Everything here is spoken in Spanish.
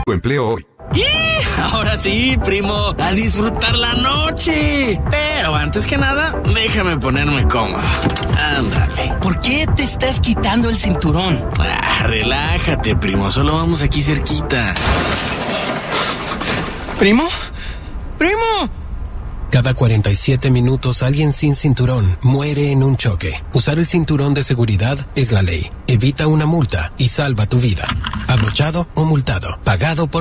Empleo hoy. ¡Y! Ahora sí, primo, a disfrutar la noche. Pero antes que nada, déjame ponerme cómodo. Ándale. ¿Por qué te estás quitando el cinturón? Relájate, primo, solo vamos aquí cerquita. ¿Primo? ¡Primo! Cada 47 minutos alguien sin cinturón muere en un choque. Usar el cinturón de seguridad es la ley. Evita una multa y salva tu vida. Abrochado o multado. Pagado por